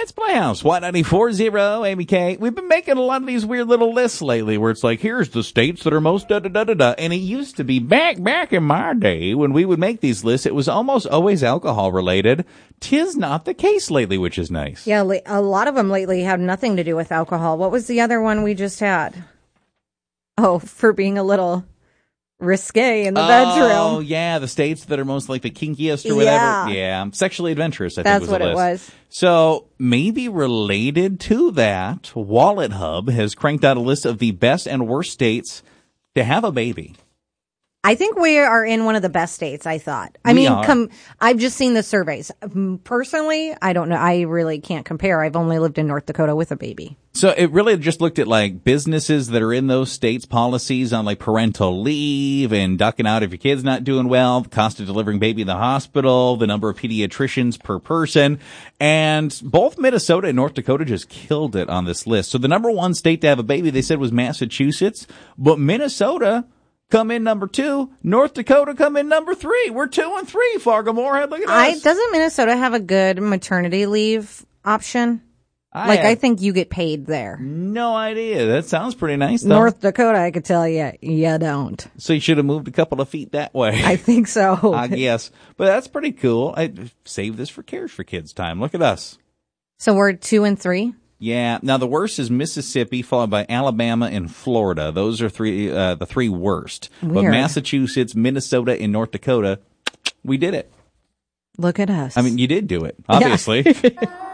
It's Playhouse, Y94.0, Amy K. We've been making a lot of these weird little lists lately where it's like, here's the states that are most da-da-da-da-da. And it used to be back in my day when we would make these lists, it was almost always alcohol related. 'Tis not the case lately, which is nice. Yeah, a lot of them lately have nothing to do with alcohol. What was the other one we just had? Oh, for being a little risque in the bedroom. Oh, yeah, the states that are most like the kinkiest or whatever. Yeah, sexually adventurous, I think was the list. That's what it was. So, maybe related to that, Wallet Hub has cranked out a list of the best and worst states to have a baby. I think we are in one of the best states, I thought. I've just seen the surveys. Personally, I don't know. I really can't compare. I've only lived in North Dakota with a baby. So it really just looked at like businesses that are in those states, policies on like parental leave and ducking out if your kid's not doing well, the cost of delivering baby in the hospital, the number of pediatricians per person. And both Minnesota and North Dakota just killed it on this list. So the number one state to have a baby, they said, was Massachusetts, but Minnesota come in number 2. North Dakota come in number 3. We're 2 and 3, Fargo Moorhead. Look at us. Doesn't Minnesota have a good maternity leave option? I think you get paid there. No idea. That sounds pretty nice, though. North Dakota, I could tell you don't. So you should have moved a couple of feet that way. I think so. I guess. But that's pretty cool. I save this for Cares for Kids time. Look at us. So we're 2 and 3? Yeah. Now, the worst is Mississippi, followed by Alabama and Florida. Those are the three worst. Weird. But Massachusetts, Minnesota, and North Dakota, we did it. Look at us. I mean, you did do it, obviously. Yeah.